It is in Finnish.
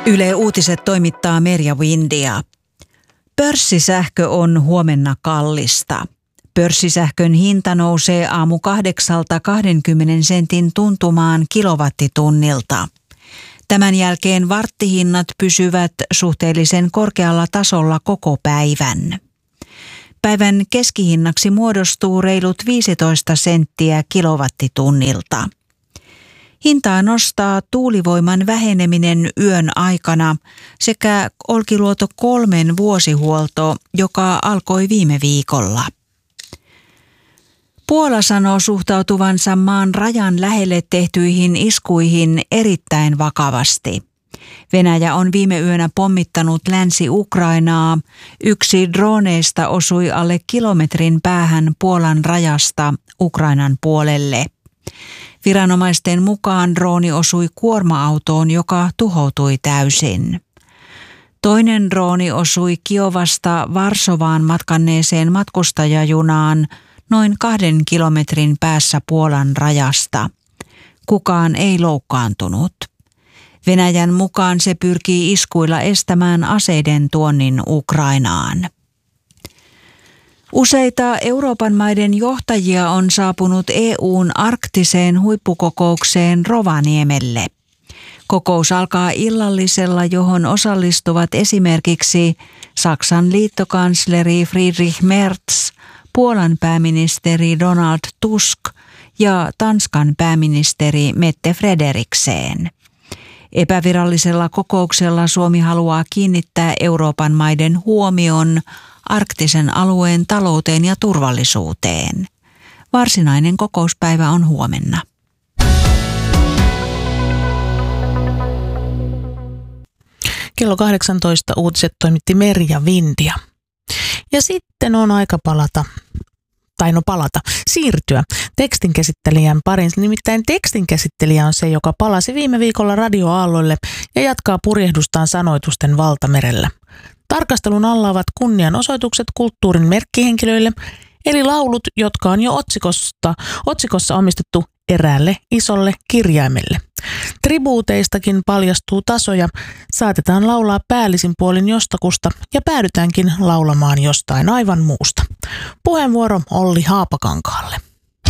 Yle Uutiset toimittaa Merja Windia. Pörssisähkö on huomenna kallista. Pörssisähkön hinta nousee aamu 8:00 20 sentin tuntumaan kilowattitunnilta. Tämän jälkeen warttihinnat pysyvät suhteellisen korkealla tasolla koko päivän. Päivän keskihinnaksi muodostuu reilut 15 senttiä kilowattitunnilta. Hintaa nostaa tuulivoiman väheneminen yön aikana sekä Olkiluoto 3 vuosihuolto, joka alkoi viime viikolla. Puola sanoo suhtautuvansa maan rajan lähelle tehtyihin iskuihin erittäin vakavasti. Venäjä on viime yönä pommittanut Länsi-Ukrainaa. Yksi droneista osui alle kilometrin päähän Puolan rajasta Ukrainan puolelle. Viranomaisten mukaan drooni osui kuorma-autoon, joka tuhoutui täysin. Toinen drooni osui Kiovasta Varsovaan matkanneeseen matkustajajunaan noin 2 kilometrin päässä Puolan rajasta. Kukaan ei loukkaantunut. Venäjän mukaan se pyrkii iskuilla estämään aseiden tuonnin Ukrainaan. Useita Euroopan maiden johtajia on saapunut EU:n arktiseen huippukokoukseen Rovaniemelle. Kokous alkaa illallisella, johon osallistuvat esimerkiksi Saksan liittokansleri Friedrich Merz, Puolan pääministeri Donald Tusk ja Tanskan pääministeri Mette Frederiksen. Epävirallisella kokouksella Suomi haluaa kiinnittää Euroopan maiden huomion arktisen alueen talouteen ja turvallisuuteen. Varsinainen kokouspäivä on huomenna. Kello 18 uutiset toimitti Merja Windia. Ja sitten on aika siirtyä tekstinkäsittelijän pariin. Nimittäin tekstinkäsittelijä on se, joka palasi viime viikolla radioaalloille ja jatkaa purjehdustaan sanoitusten valtamerellä. Tarkastelun alla ovat kunnianosoitukset kulttuurin merkkihenkilöille, eli laulut, jotka on jo otsikossa omistettu eräälle isolle kirjaimelle. Tribuuteistakin paljastuu tasoja, saatetaan laulaa päällisin puolin jostakusta ja päädytäänkin laulamaan jostain aivan muusta. Puheenvuoro Olli Haapakankaalle.